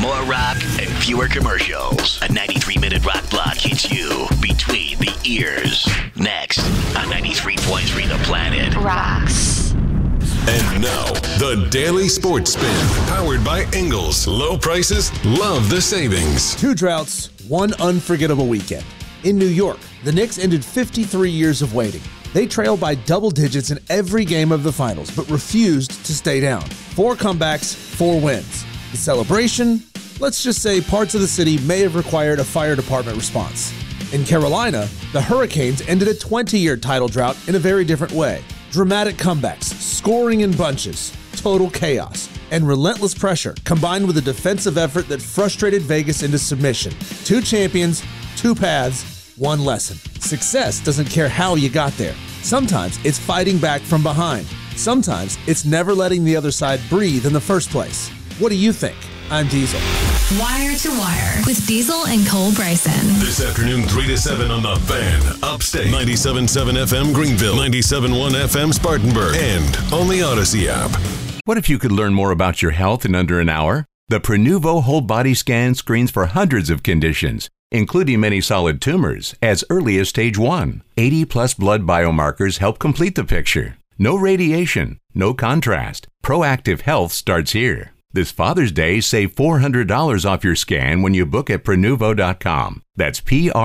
More rock and fewer commercials. A 93-minute rock block hits you between the ears. Next on 93.3 The Planet. Rocks. And now, the Daily Sports Spin, powered by Ingles. Low prices, love the savings. 2 droughts, 1 unforgettable weekend. In New York, the Knicks ended 53 years of waiting. They trailed by double digits in every game of the finals, but refused to stay down. 4 comebacks, 4 wins. The celebration? Let's just say parts of the city may have required a fire department response. In Carolina, the Hurricanes ended a 20-year title drought in a very different way. Dramatic comebacks, scoring in bunches, total chaos, and relentless pressure combined with a defensive effort that frustrated Vegas into submission. 2 champions, 2 paths, 1 lesson. Success doesn't care how you got there. Sometimes it's fighting back from behind. Sometimes it's never letting the other side breathe in the first place. What do you think? I'm Diesel. Wire to Wire with Diesel and Cole Bryson. This afternoon, 3 to 7 on The Fan. Upstate. 97.7 FM Greenville. 97.1 FM Spartanburg. And on the Odyssey app. What if you could learn more about your health in under an hour? The Prenuvo Whole Body Scan screens for hundreds of conditions, including many solid tumors, as early as stage 1. 80-plus blood biomarkers help complete the picture. No radiation, no contrast. Proactive health starts here. This Father's Day, save $400 off your scan when you book at Prenuvo.com. That's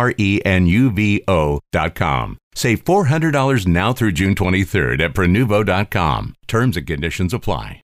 Prenuvo.com. Save $400 now through June 23rd at Prenuvo.com. Terms and conditions apply.